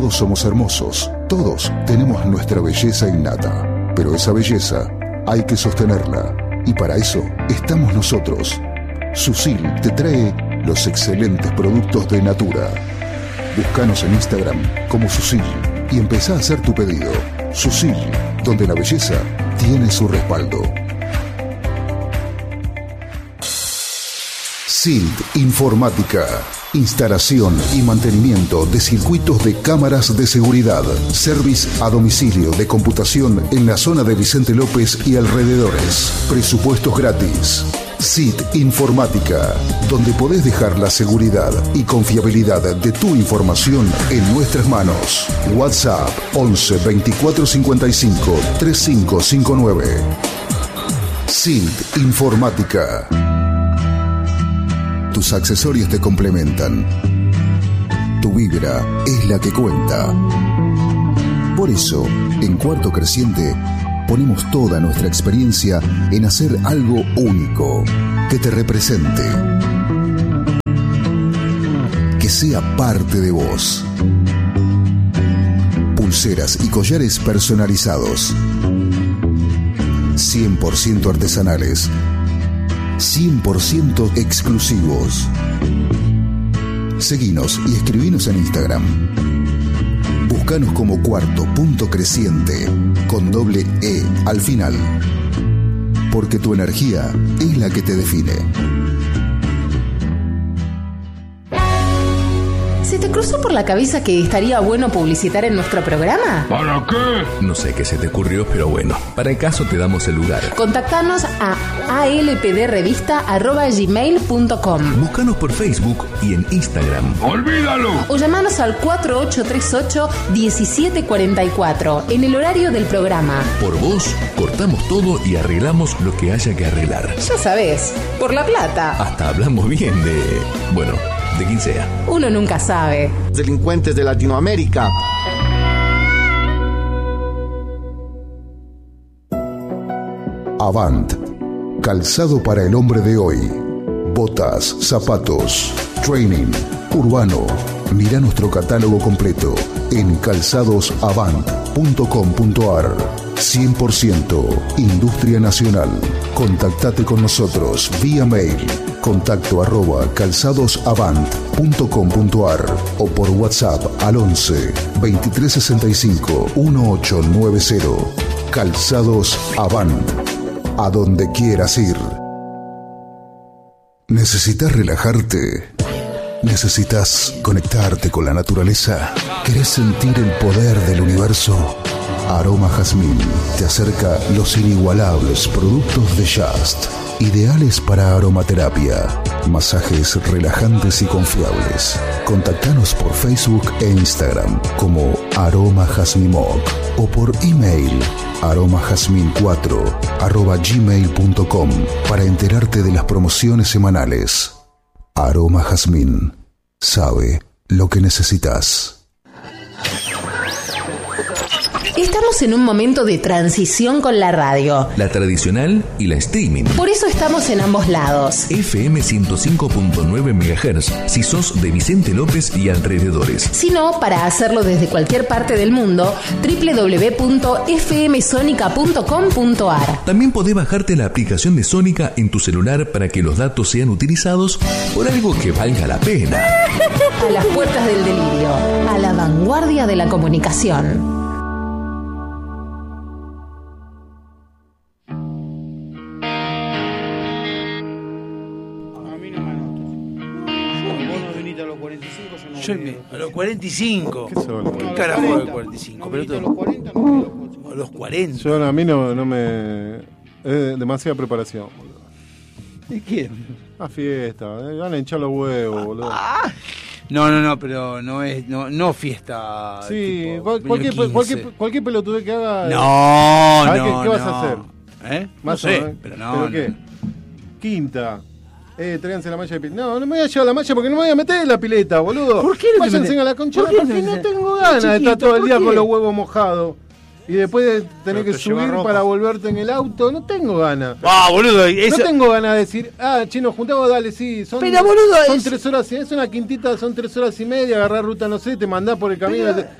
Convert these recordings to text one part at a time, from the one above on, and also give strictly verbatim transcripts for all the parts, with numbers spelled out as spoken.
Todos somos hermosos, todos tenemos nuestra belleza innata, pero esa belleza hay que sostenerla y para eso estamos nosotros. Susil te trae los excelentes productos de Natura. Búscanos en Instagram como Susil y empezá a hacer tu pedido. Susil, donde la belleza tiene su respaldo. Silt Informática. Instalación y mantenimiento de circuitos de cámaras de seguridad. Service a domicilio de computación en la zona de Vicente López y alrededores. Presupuestos gratis. Silt Informática, donde podés dejar la seguridad y confiabilidad de tu información en nuestras manos. WhatsApp once veinticuatro cincuenta y cinco treinta y cinco cincuenta y nueve. Silt Informática. Tus accesorios te complementan. Tu vibra es la que cuenta. Por eso, en Cuarto Creciente, ponemos toda nuestra experiencia en hacer algo único, que te represente, que sea parte de vos. Pulseras y collares personalizados, cien por ciento artesanales, cien por ciento exclusivos. Seguinos y escribinos en Instagram. Búscanos como Cuarto Punto Creciente con doble E al final. Porque tu energía es la que te define. ¿Se te cruzó por la cabeza que estaría bueno publicitar en nuestro programa? ¿Para qué? No sé qué se te ocurrió, pero bueno, para el caso te damos el lugar. Contactanos a alpdrevista arroba gmail punto com. Búscanos por Facebook y en Instagram. ¡Olvídalo! O llamanos al cuatro ocho tres ocho uno siete cuatro cuatro en el horario del programa. Por vos, cortamos todo y arreglamos lo que haya que arreglar. Ya sabés, por la plata. Hasta hablamos bien de... bueno, de quien sea. Uno nunca sabe. Delincuentes de Latinoamérica. Avant. Calzado para el hombre de hoy. Botas, zapatos, training, urbano. Mira nuestro catálogo completo en calzados avant punto com punto ar. cien por ciento Industria Nacional. Contactate con nosotros vía mail. Contacto arroba calzadosavant punto com punto ar o por WhatsApp al once veintitrés sesenta y cinco dieciocho noventa. Calzados Avant. A donde quieras ir. ¿Necesitas relajarte? ¿Necesitas conectarte con la naturaleza? ¿Querés sentir el poder del universo? Aroma Jazmín te acerca los inigualables productos de Just, ideales para aromaterapia, masajes relajantes y confiables. Contactanos por Facebook e Instagram como Aroma Jazmimoc o por email aromajazmin cuatro arroba gmail punto com para enterarte de las promociones semanales. Aroma Jazmín sabe lo que necesitas. Estamos en un momento de transición con la radio. La tradicional y la streaming. Por eso estamos en ambos lados. F M ciento cinco punto nueve megahertz si sos de Vicente López y alrededores. Si no, para hacerlo desde cualquier parte del mundo, doble u doble u doble u punto f m sonica punto com punto ar. También podés bajarte la aplicación de Sónica en tu celular para que los datos sean utilizados por algo que valga la pena. A las puertas del delirio, a la vanguardia de la comunicación. Yo me, a los cuarenta y cinco. ¿Qué son? ¿Qué carajo de cuarenta y cinco? Pero todo. A los cuarenta no. A los cuarenta. Yo a mí no, no me... Es demasiada preparación, boludo. ¿De quién? A fiesta, eh, van a hinchar los huevos, boludo. Ah, no, no, no, pero no es no, no fiesta. Sí, tipo cual, cualquier, quince. cualquier, cualquier pelotude que haga... No, ¿sabes no, qué, qué vas no. a hacer? ¿Eh? Más no sé, o menos. pero no. ¿Pero no. qué? Quinta. Eh, tráiganse la malla de pileta. No, no me voy a llevar la malla porque no me voy a meter en la pileta, boludo. ¿Por qué no te Váyanse metes? a la concha ¿Por qué porque no no te- tengo ganas de Chiquito, estar todo el ¿por día qué? con los huevos mojados. Y después de tener Pero que te lleva subir ropa. para volverte en el auto, no tengo ganas. Ah, boludo, eso... No tengo ganas de decir, ah, che, nos juntamos, dale, sí, son, Pero, boludo, son es- tres horas, y- es una quintita, son tres horas y media, agarrar ruta, no sé, te mandás por el camino. Pero-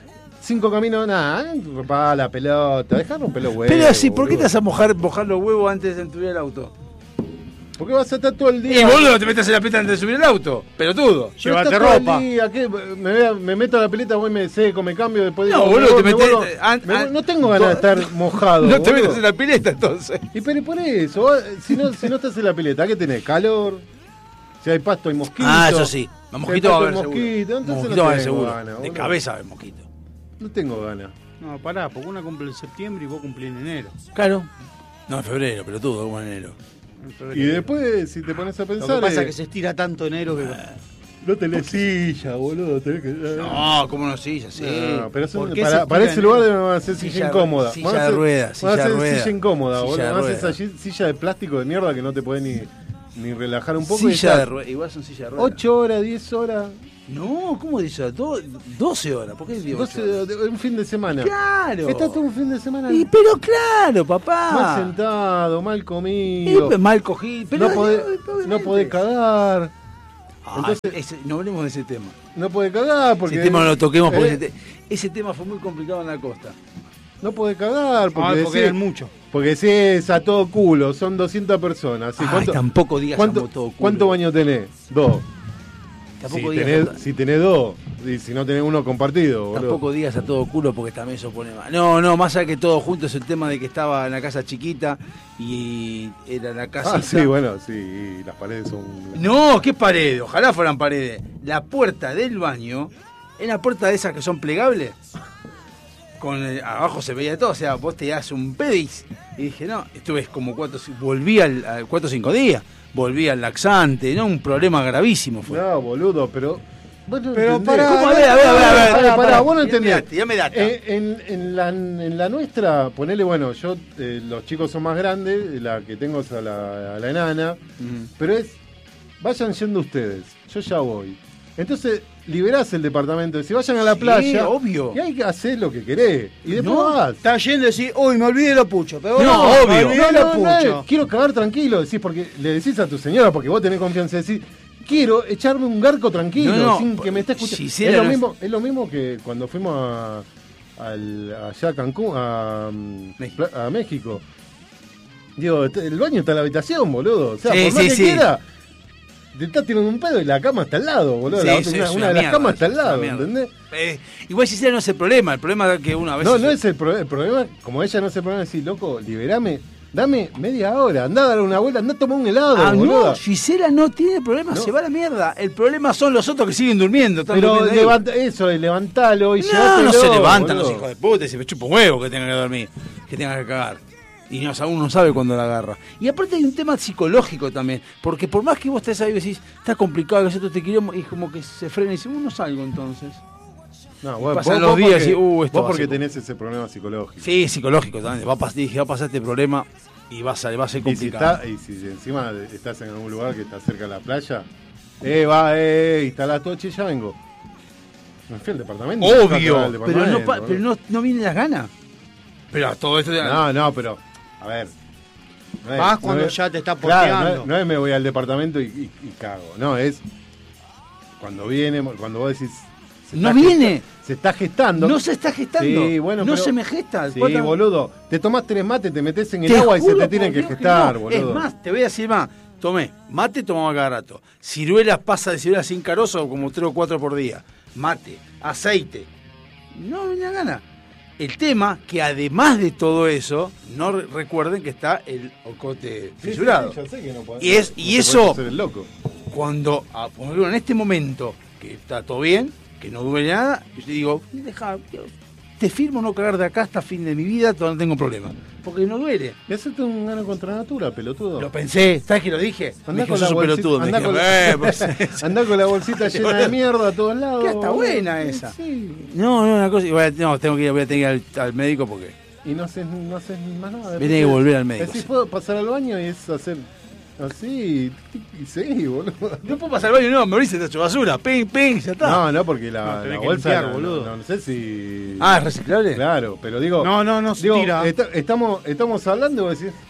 cinco caminos, nada, para la pelota, dejar romper los huevos. Pero así, ¿por qué boludo. te vas a mojar, mojar los huevos antes de subir el auto? Porque vas a estar todo el día. Y boludo, te metes en la pileta antes de subir el auto. Pelotudo. Pero Llévate estás todo el ropa. día, ¿qué? Me, voy a- me meto a la pileta, voy, me seco, me cambio, después No, digo, boludo, me te vuelvo- metés- me vuelvo- an- me vuelvo- an- no tengo ganas de estar mojado. No te boludo. metes en la pileta entonces. Y pero por eso, vos, si no, si no estás en la pileta, ¿qué tenés? Calor, si hay pasto hay mosquitos. Ah, eso sí. Si Los hay mosquitos va a pasto, haber hay seguro. mosquito, entonces Mosquitos no va a haber tengo seguro. ganas, De boludo. cabeza va a haber mosquito. No tengo ganas. No, pará, porque una cumple en septiembre y vos cumplís en enero. Claro. No, en febrero, pelotudo, como en enero. En febrero. Y después, si te pones a Lo pensar, que pasa eh, es que se estira tanto enero que... no tenés silla, boludo. Tenés que... No, cómo no silla, sí. No, pero son- ¿Por qué para, se para tira ese en lugar enero? van a hacer silla, Silla- incómoda. silla Van a de hacer- ruedas, Van a silla de hacer ruedas. silla incómoda, Silla boludo. de Van a hacer ruedas. esa silla de plástico de mierda que no te podés ni, ni relajar un poco. y Silla de estás ruedas. Igual son silla de ruedas. ocho horas, diez horas, No, ¿cómo dice? Do- doce horas. ¿Por qué digo doce, ocho horas? de- un fin de semana. Claro. Estás todo un fin de semana Y, pero claro, papá. mal sentado, mal Y, comido. pe- mal cogido. Pero no podés, obviamente. no podés cagar. Ah, Entonces- ese- no hablemos de ese tema. No podés cagar porque. ese tema no lo toquemos porque eh, ese, te- ese tema fue muy complicado en la costa. No podés cagar porque, Ah, porque decís- eran muchos. porque si es a todo culo, son doscientas personas. ¿sí? Ay, ¿Cuánto, tampoco digas cuánto, amo todo culo. ¿Cuántos baños tenés? Dos. Tampoco Si digas, tenés, a, si tenés dos, y si no tenés uno compartido, boludo. tampoco digas a todo culo porque también eso pone mal. No, no, más allá que todo junto es el tema de que estaba en la casa chiquita y era la casa. Ah, sí, bueno, sí, y las paredes son. No, ¿qué paredes? Ojalá fueran paredes. La puerta del baño es la puerta de esas que son plegables. Con el- abajo se veía todo, o sea, vos te das un pedis. Y dije, no, estuve como cuatro, volví al, al cuatro o cinco días, volví al laxante, no, un problema gravísimo fue. No, boludo, pero. vos no Pero entendés. pará, ¿Cómo? A ver, a ver, a ver, a ver. Pará, pará, vos no Ya me entendés. date, ya me data. Eh, en, en, la, en la nuestra, ponele, bueno, yo, eh, los chicos son más grandes, la que tengo es a la, a la enana, Mm. pero es, vayan yendo ustedes, yo ya voy. Entonces, liberás el departamento, si vayan a la Sí, playa, obvio. y hay que hacer lo que querés, y después No, vas. Está yendo y decís, uy, me olvidé los puchos. Pero No, no, obvio. Me olvidé No, los no, no, puchos. quiero cagar tranquilo, decís, porque le decís a tu señora, porque vos tenés confianza, decís, quiero echarme un garco tranquilo, No, no, sin que me esté escuchando. Gisela es, lo no es- mismo, es lo mismo que cuando fuimos a, al- allá a Cancún, a, mm, México. Pla- a México. Digo, este- el baño está en la habitación, boludo. O sea, Sí, por más sí, que sí. quiera, te estás tirando un pedo y la cama está al lado, boludo. Sí, La- sí, una es una una de las mierda, camas está al es una lado, mierda. ¿entendés? Eh, igual si no es el problema, el problema es que uno a veces. No, no es el, pro- el problema, como ella no es el problema, decir, loco, liberame, dame media hora, andá a dar una vuelta, andá a tomar un helado, Ah, boludo. no, Gisela no tiene problema, No. se va a la mierda. El problema son los otros que siguen durmiendo. están Pero durmiendo ahí. levanta, eso, levantalo y No, llévatelo, no se levantan boludo. los hijos de puta y se me chupa un huevo que tengan que dormir, que tengan que cagar. Y no, o sea, uno no sabe cuándo la agarra. Y aparte hay un tema psicológico también, porque por más que vos estés ahí y decís, está complicado, que yo te quiero, y es como que se frena y dice, uno salgo entonces. No, bueno, pasan vos- los vos días porque- y, uh, esto vos va a porque ser- tenés ese problema psicológico. Sí, psicológico también. Va a, pas- dije, va a pasar este problema y va a, ser- va a ser Y si, complicado. está, y si encima estás en algún lugar que está cerca de la playa, eh, va, eh, instalá todo, che, ya vengo. Me fui al departamento. Obvio, fui al pero, no, departamento, pa- boludo. pero no, no vienen las ganas. Pero a todo esto... No, no, pero, a ver. no es- Vas no cuando es- ya te está Claro, no porteando. es, no es me voy al departamento y, y- y cago. No, es cuando viene, cuando vos decís. se No está viene. gesta- Se está gestando. No se está gestando. Sí, bueno, no pero- se me gesta. Sí, Cuatro- boludo. Te tomás tres mates, te metes en el Te agua y se juro te por tienen que Dios gestar, no. boludo. Es más, te voy a decir más. Tomé mate, tomaba cada rato. Ciruelas, pasa de ciruelas sin carozo como tres o cuatro por día. Mate, aceite. No me da gana. El tema que además de todo eso, no re- recuerden que está el ocote Sí, sí, fisurado. sí, yo sé que no podés- Y es- no y te eso- podés hacer el loco. Cuando, a ponerlo en este momento, que está todo bien, que no duele nada, yo te digo, deja, te firmo no cagar de acá hasta fin de mi vida, todavía no tengo problema. Porque no duele. Y hacerte un gano contra natura, pelotudo. Lo pensé, ¿sabes que lo dije? Me Andá dijo, con, la sos un bolsita, pelotudo. Me andá, dijo, con, "Eh, pues, andá con la bolsita llena de mierda a todos lados. que está boludo. buena esa. Sí. No, no, una cosa, igual, no, tengo que ir, voy a tener que ir al, al médico porque Y no haces, no haces más nada. Tenés que volver al médico, Decís, sí. puedo pasar al baño y es hacer así y seguí, boludo. no puedo pasar al baño, no, me abrís el tacho de basura, ping, ping, ya está. No, no, porque la, No, la tenés que bolsa. limpiar, no, boludo. No, no sé si. Ah, ¿es reciclable? Claro, pero digo. No, no, no se digo, tira. esta- estamos, estamos hablando y vos decís.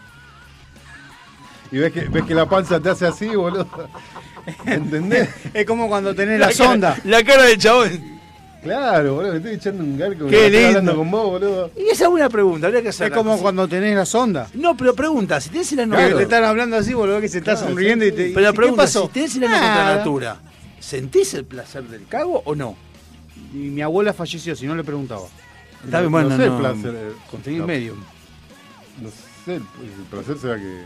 Y ves que, ves que la panza te hace así, boludo. ¿Entendés? Es como cuando tenés la cara- sonda. La cara del chabón. Claro, boludo, me estoy echando un garco. Qué estoy lindo. hablando con vos, boludo. Y esa es una pregunta, habría que hacer. Es como cuando tenés la sonda. No, pero pregunta, si tenés el ano. Que te están hablando así, boludo, que se está Claro, sonriendo sí, y te. sí. Pero la ¿qué pregunta, pasó? si tenés el ano Nada. contra natura, ¿sentís el placer del cago o no? Y mi abuela falleció, si no le preguntaba. Está bien, No bueno, sé no. el placer, eh, Conseguís no. medio. No sé, el, el placer será que...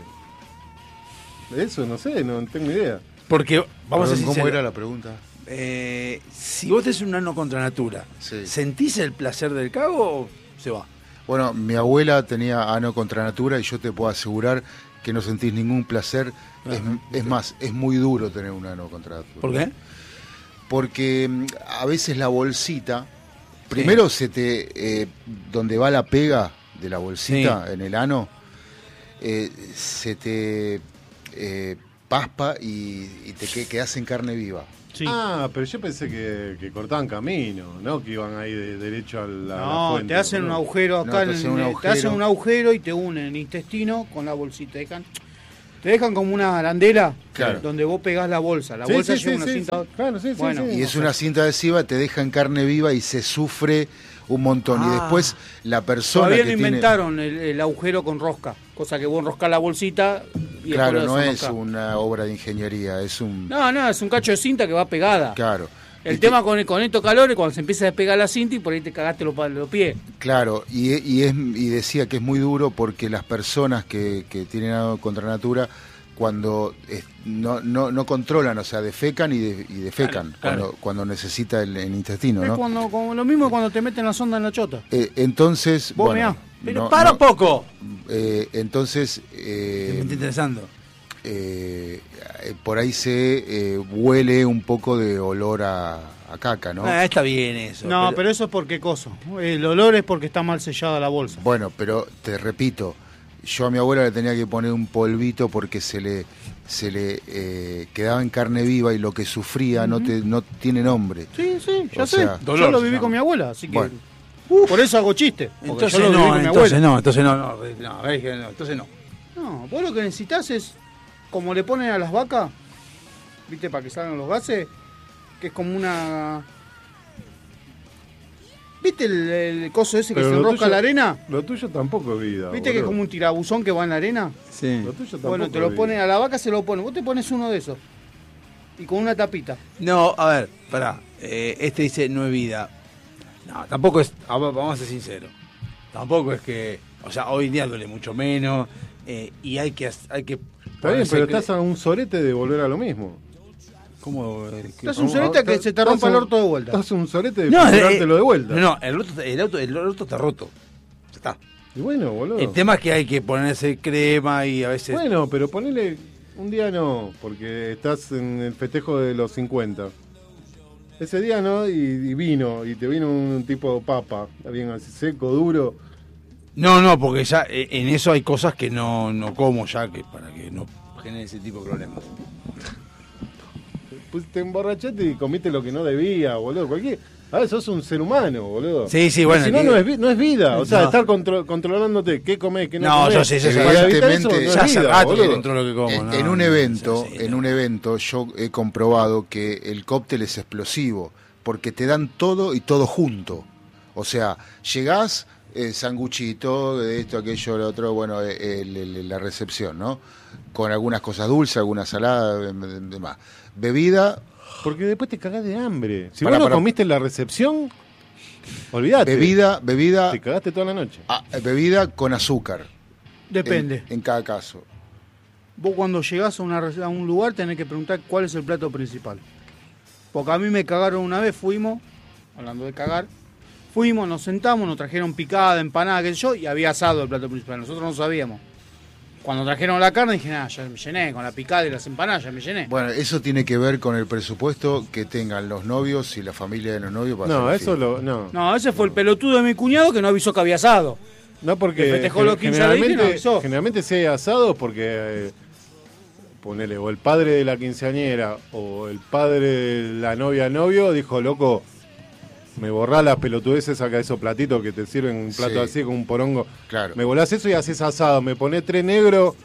Eso, no sé, no tengo idea. Porque, vamos a Perdón, ser ¿cómo sinceros, era la pregunta? eh, si vos tenés un ano contra natura, Sí. ¿sentís el placer del cago o se va? Bueno, mi abuela tenía ano contra natura y yo te puedo asegurar que no sentís ningún placer. Es, es más, es muy duro tener un ano contra natura. ¿Por qué? Porque mm, a veces la bolsita, primero se te, eh, donde va la pega de la bolsita Sí. en el ano, eh, se te eh, paspa y, y te que- quedás en carne viva. Sí. Ah, pero yo pensé que, que cortaban camino, ¿no? Que iban ahí de, derecho a la, a la No, fuente, te hacen un boludo. agujero No, acá, te en hacen el- un te agujero. hacen un agujero y te unen el intestino con la bolsita. Te dejan, te dejan como una arandela Claro. donde vos pegás la bolsa. La Sí, bolsa sí, lleva sí, una sí, cinta. sí. Claro, sí, sí, Bueno, sí. Y es una cinta adhesiva, te deja en carne viva y se sufre un montón. Y Ah. después la persona Todavía que no tiene... inventaron el, el agujero con rosca. Cosa que vos enroscás la bolsita y Claro, después no lo es desenroscás. una obra de ingeniería, es un... No, no, es un cacho de cinta que va pegada. Claro. El Y tema que- con, con estos calores, cuando se empieza a despegar la cinta y por ahí te cagaste los, pa- los pies. Claro, y, y, es, y decía que es muy duro porque las personas que, que tienen algo contra natura, cuando es- no, no, no controlan, o sea, defecan y, de- y defecan Claro, claro. Cuando, cuando necesita el, el intestino, Es ¿no? cuando, como lo mismo cuando te meten la sonda en la chota. Eh, entonces, Vos bueno, meá. Pero no- para no- un poco. eh, entonces, Me eh, está interesando. eh, eh, por ahí se eh, huele un poco de olor a, a caca, ¿no? Ah, está bien eso. No, pero... eso es porque coso. El olor es porque está mal sellada la bolsa. Bueno, pero te repito, yo a mi abuela le tenía que poner un polvito porque se le se le eh, quedaba en carne viva y lo que sufría no te no tiene nombre. Sí, sí, ya O sé. sea, yo dolor lo se viví llama. con mi abuela, así que. Bueno. Uh, por eso hago chiste. Porque Entonces yo lo viví no, con mi entonces abuela. no, entonces no, no, no, a ver, no, entonces no. No, vos lo que necesitas es, como le ponen a las vacas, ¿viste? Para que salgan los gases, que es como una. ¿Viste el, el coso ese que Pero se lo enrosca tuyo- en la arena? Lo tuyo tampoco es vida. ¿Viste que es boludo. como un tirabuzón que va en la arena? Sí. Lo tuyo tampoco Bueno, te es lo vida. ponen a la vaca, se lo ponen. Vos te pones uno de esos. Y con una tapita. No, a ver, pará. Eh, este dice no es vida. No, tampoco es. a ver, vamos a ser sinceros. Tampoco es que. O sea, hoy en día duele mucho menos. eh, y hay que. hay que Está bien, pero estás a un sorete de volver a lo mismo. ¿Cómo? eh, que- Estás un soleta que se te rompa el orto de vuelta. Estás un sorete de No, eh, comprártelo de vuelta. No, no, el orto, el, auto, el orto está roto. Ya está. Y bueno, boludo. El tema es que hay que ponerse crema y a veces. Bueno, pero ponele un día no, porque estás en el festejo de los cincuenta. Ese día no, y, y vino, y te vino un tipo papa, bien así seco, duro. No, no, porque ya eh, en eso hay cosas que no, no como ya que para que no genere ese tipo de problemas. Pues te emborrachaste y comiste lo que no debía, boludo. Cualquier... A ver, sos un ser humano, boludo. Sí, sí, Pero bueno, Si no, que- no es, vi- no es vida. O sea, No. estar contro- controlándote qué comés, qué no, No, comés. yo sé, yo sé. Para evitar eso, Evidentemente, no es ya hace vida, rato que boludo. controlo lo que como. En, no, en un no, evento, sí, sí, en no. un evento yo he comprobado que el cóctel es explosivo porque te dan todo y todo junto. O sea, llegás, eh, sanguchito, de esto, aquello, lo otro, bueno, eh, el- el- la recepción, ¿no? Con algunas cosas dulces, algunas saladas, dem- demás. Bebida, Porque después te cagás de hambre. Si Pará, vos no pará. comiste en la recepción, olvídate. bebida, bebida, Te cagaste toda la noche. ah, bebida con azúcar. Depende. En, en cada caso. Vos cuando llegás a, una, re- a un lugar tenés que preguntar cuál es el plato principal. Porque a mí me cagaron una vez, fuimos, hablando de cagar, fuimos, nos sentamos, nos trajeron picada, empanada, qué sé yo, y había asado el plato principal. Nosotros no sabíamos. Cuando trajeron la carne dije, nada, ya me llené, con la picada y las empanadas ya me llené. Bueno, eso tiene que ver con el presupuesto que tengan los novios y la familia de los novios para No, hacer eso fiesta. lo. No. No, ese fue el pelotudo de mi cuñado que no avisó que había asado. No, porque Que festejó los quince de diciembre, no generalmente, avisó. generalmente si hay asados porque eh, ponele o el padre de la quinceañera o el padre de la novia novio dijo, loco, me borrá las pelotudeces, saca esos platitos que te sirven un plato Sí. así con un porongo. Claro. Me volás eso y haces asado, me ponés tres negros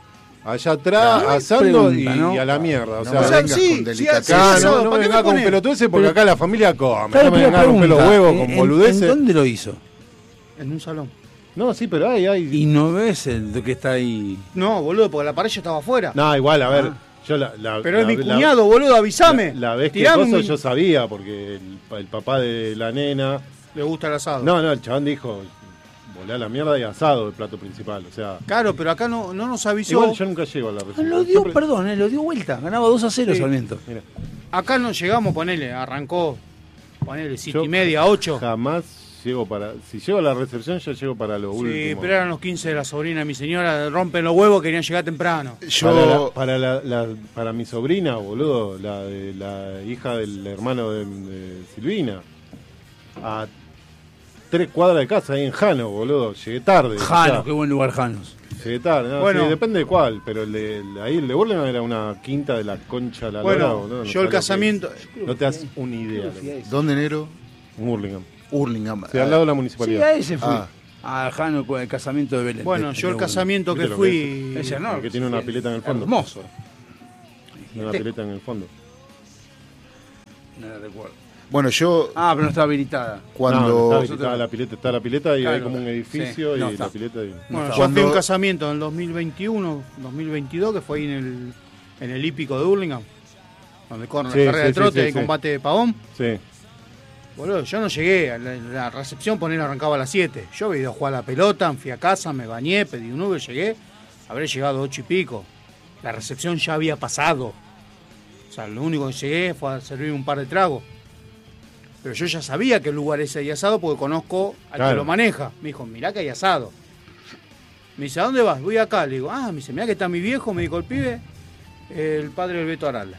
allá atrás, No hay asando pregunta, y, ¿no? y a la mierda. O No sea, me o sea, vengas sí, con sí, delicadeza. sí, acá asado, no, no ¿para me qué venga me con pones? pelotudeces porque Pero- acá la familia come. Claro, no me pero venga con pelo pregunta, huevo, ¿en- con en- boludeces. ¿En dónde lo hizo? En un salón. No, sí, pero hay, hay. Y no ves el de que está ahí. No, boludo, porque la parrilla estaba afuera. No, igual, a ver. Ah. Yo la, la- Pero la- es mi la- cuñado, boludo, avísame. La, la vez que Tirame cosa un- yo sabía, porque el, el papá de la nena. Le gusta el asado. No, no, el chabón dijo: volá la mierda y asado el plato principal. O sea. Claro, pero acá no, no nos avisó. Igual yo nunca llego a la recepción. Lo dio, Siempre- perdón, eh, lo dio vuelta. Ganaba dos a cero Sí. Sarmiento. Mira, Acá no llegamos, ponele, arrancó, ponele, siete yo y media, ocho. jamás llego para. Si llego a la recepción, yo llego para lo Sí, último. pero eran los quince de la sobrina de mi señora, rompen los huevos, querían llegar temprano. Yo, Para, la- para, la- la- para mi sobrina, boludo, la, de, la hija del hermano de, de Silvina, a tres cuadras de casa, ahí en Jano, boludo, llegué tarde. o Janos, sea, qué buen lugar Janos. llegué tarde, no, Bueno. sí, depende de cuál, pero el de, el de ahí el de Burlingame era una quinta de la concha de la Bueno, lora, boludo, no yo sabes el lo que casamiento, es. No te das una idea. loco. ¿dónde, negro? Burlingame. Hurlingham. Sí, al lado de la Sí, municipalidad. a ese fui. Ah. A Jano con el casamiento de Belén. bueno, De- yo de- el casamiento ¿Viste que lo fui, es? Ese no, Porque tiene una pileta en el fondo. Hermoso. Tiene una pileta en el fondo. No la recuerdo. Bueno, yo Ah, pero no estaba habilitada. cuando... No, no, está, Nosotros- está la pileta, está la pileta y Claro, hay como un edificio sí, no y está. la pileta y... bueno, No, yo cuando- fui a un casamiento en el dos mil veintiuno, dos mil veintidós, que fue ahí en el, en el hípico de Hurlingham, donde corren Sí, la carrera sí, de sí, trote sí, y sí. combate de pavón. Sí. Boludo, yo no llegué, a la, la recepción poner arrancaba a las siete. Yo había ido a jugar a la pelota, fui a casa, me bañé, pedí un Uber, llegué, habré llegado a ocho y pico. La recepción ya había pasado. O sea, lo único que llegué fue a servir un par de tragos. Pero yo ya sabía que el lugar ese hay asado porque conozco al Claro. que lo maneja. Me dijo, mirá que hay asado. Me dice, ¿a dónde vas? Voy acá. Le digo, ah, me dice, mirá que está mi viejo, me dijo el pibe, el padre del Beto Arala.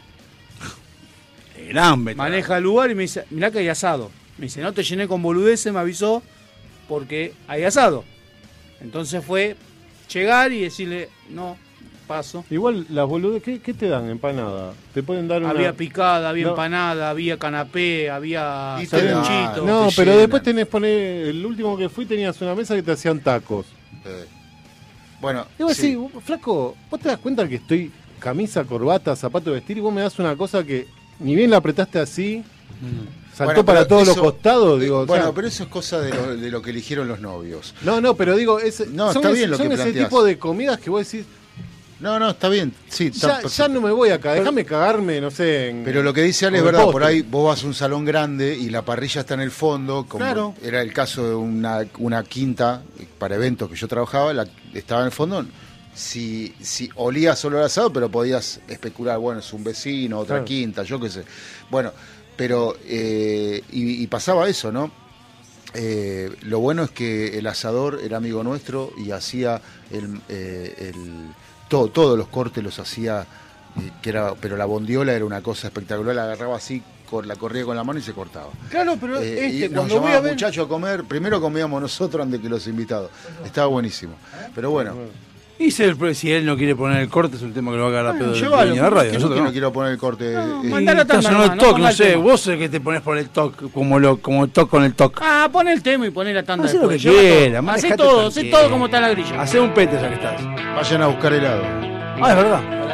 Gran veterano. Maneja el lugar y me dice, mirá que hay asado. Me dice, no te llené con boludeces, me avisó, porque hay asado. Entonces fue llegar y decirle, no, paso. Igual las boludes, ¿qué, ¿qué te dan? Empanada. Te pueden dar una... Había picada, había No. empanada, había canapé, había Y te dan- sanguchito. No, te pero llenan. después tenés poner... El último que fui tenías una mesa que te hacían tacos. eh, bueno, Digo, sí. sí, vos, flaco, ¿vos te das cuenta que estoy camisa, corbata, zapato de vestir y vos me das una cosa que ni bien la apretaste así, saltó Bueno, para pero todos eso- los costados? Digo, o bueno, sea, pero eso es cosa de lo, de lo que eligieron los novios. No, no, pero digo, es, No, son, está ese- bien lo son que ese planteás. tipo de comidas que vos decís, No, no, está bien. Sí, está ya, perfecto. ya no me voy acá, déjame cagarme, no sé. En, Pero lo que dice Ale es con el verdad, postre. por ahí vos vas a un salón grande y la parrilla está en el fondo, como Claro. era el caso de una, una quinta para eventos que yo trabajaba, la, estaba en el fondo. Si, si olías solo el asado, pero podías especular, bueno, es un vecino, otra Claro. quinta, yo qué sé. Bueno, pero, eh, y, y pasaba eso, ¿no? Eh, lo bueno es que el asador era amigo nuestro y hacía el, eh, el- todo, todos los cortes los hacía, eh, que era, pero la bondiola era una cosa espectacular, la agarraba así, cor- la corría con la mano y se cortaba. Claro, pero Eh, y este, nos cuando voy a llamaba ver... muchachos a comer, primero comíamos nosotros antes que los invitados. Estaba buenísimo. Pero bueno, Y si, el, si él no quiere poner el corte, es un tema que lo va a cagar a pedo del llévalo. dueño de radio. que no, Nosotros que no no. quiero poner el corte. No, eh, mandá la Está tanda sonando el nomás, no toque, ponga no el sé, tema. vos sos el que te pones por el toque, como lo como toque con el toque. Ah, pon el tema y poné la tanda Hacé lo después. que lleva quiera, todo. Hacé manejate todo, hacé tranquilo. todo como está la grilla. Hacé un pete ya que estás. vayan a buscar helado. Ah, es verdad.